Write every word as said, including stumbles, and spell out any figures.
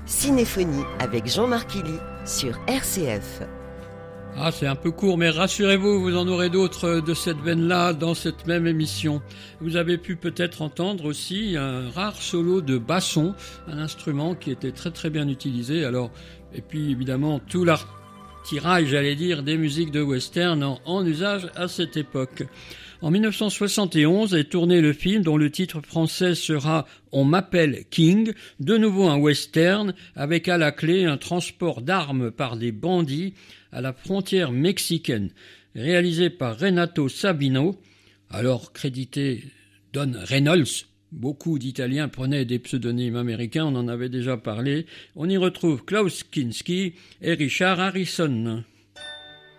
Cinéphonie avec Jean-Marc Illy sur R C F. Ah, c'est un peu court, mais rassurez-vous, vous en aurez d'autres de cette veine-là dans cette même émission. Vous avez pu peut-être entendre aussi un rare solo de basson, un instrument qui était très très bien utilisé. Alors, et puis évidemment, tout l'artirail, j'allais dire, des musiques de western en, en usage à cette époque. En dix-neuf cent soixante et onze est tourné le film dont le titre français sera « On m'appelle King », de nouveau un western avec à la clé un transport d'armes par des bandits à la frontière mexicaine, réalisé par Renato Sabino, alors crédité Don Reynolds. Beaucoup d'Italiens prenaient des pseudonymes américains, on en avait déjà parlé. On y retrouve Klaus Kinski et Richard Harrison.